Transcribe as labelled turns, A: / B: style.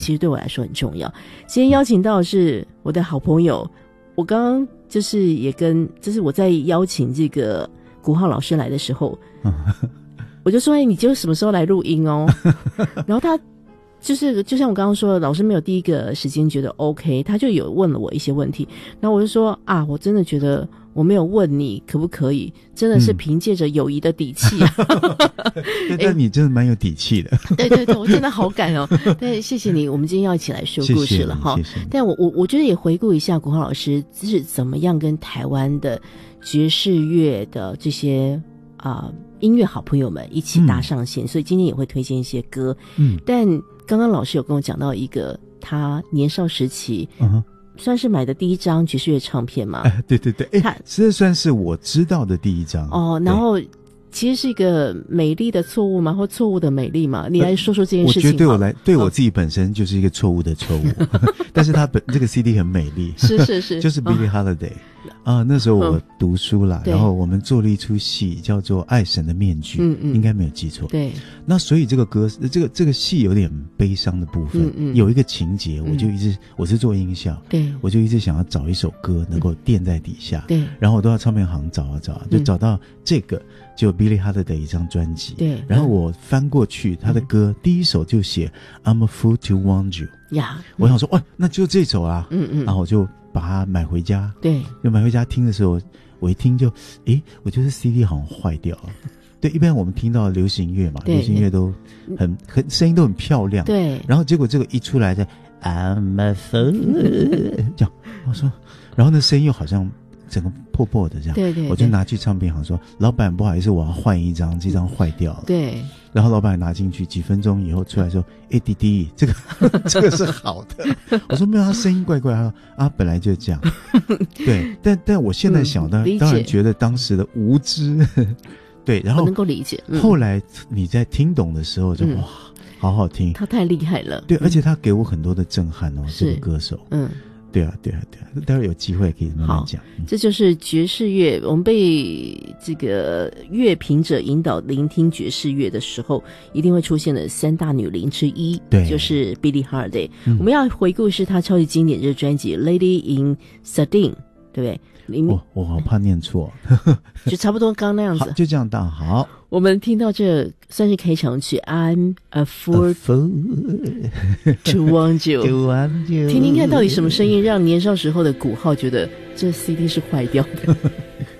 A: 其实对我来说很重要。今天邀请到的是我的好朋友，我刚刚就是也跟，就是我在邀请这个古浩老师来的时候，我就说，你就什么时候来录音哦？然后他就是就像我刚刚说的，老师没有第一个时间觉得 OK， 他就有问了我一些问题，然后我就说啊，我真的觉得我没有问你可不可以，真的是凭借着友谊的底气啊。
B: 但你真的蛮有底气的。
A: 对对对，我真的好感哦。对，谢谢你，我们今天要一起来说故事了哈。但我觉得也回顾一下古浩老师是怎么样跟台湾的爵士乐的这些音乐好朋友们一起搭上线，所以今天也会推荐一些歌。但刚刚老师有跟我讲到一个他年少时期算是买的第一张爵士乐唱片嘛？
B: 对对对，这算是我知道的第一张哦。
A: 然后其实是一个美丽的错误嘛，或错误的美丽嘛？你来说说这件事情。
B: 我觉得对我自己本身就是一个错误的错误，但是这个 CD 很美丽，
A: 是，
B: 就是 Billie Holiday 那时候我读书啦，然后我们做了一出戏叫做《爱神的面具》，应该没有记错。
A: 对，
B: 那所以这个戏有点悲伤的部分，有一个情节，我是做音效，对，我就一直想要找一首歌能够垫在底下，对，然后我都要唱片行找啊找，就找到这个。就 Billie Holiday 一张专辑，对，然后我翻过去，他的歌第一首就写 I'm a fool to want you 呀，我想说，那就这首啊，然后我就把它买回家，对，就买回家听的时候，我一听就，我觉得 CD 好像坏掉了。对，一般我们听到流行乐嘛，流行乐都很声音都很漂亮，对，然后结果这个一出来在 I'm a fool 这样，我说，然后那声音又好像整个破破的这样，对，我就拿去唱片行说，老板不好意思，我要换一张，这张坏掉了。对，然后老板拿进去，几分钟以后出来说，弟弟，这个是好的。我说没有，他声音怪怪。他说本来就这样。对，但我现在想当然觉得当时的无知，对，然后
A: 我能够理解。
B: 后来你在听懂的时候就哇，好好听，
A: 他太厉害了。
B: 对，而且他给我很多的震撼哦，这个歌手。对啊，待会有机会可以慢慢讲。
A: 这就是爵士乐，我们被这个乐评者引导聆听爵士乐的时候，一定会出现的三大女伶之一，对，就是 Billie Holiday。我们要回顾是她超级经典这个专辑《Lady in Satin》，对不对？
B: 我好怕念错，
A: 就差不多刚那样子，
B: 就这样大好。
A: 我们听到这算是开场曲 I'm a fool to want you， 听听看到底什么声音让年少时候的古浩觉得这 CD 是坏掉的。